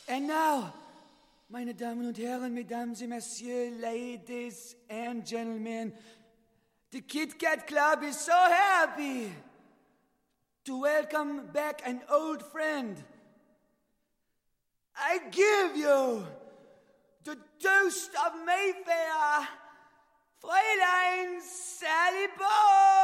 And now, meine Damen und Herren, Mesdames et Messieurs, ladies and gentlemen, the Kit Kat Club is so happy to welcome back an old friend. I give you the toast of Mayfair, Fräulein Sally Bowles.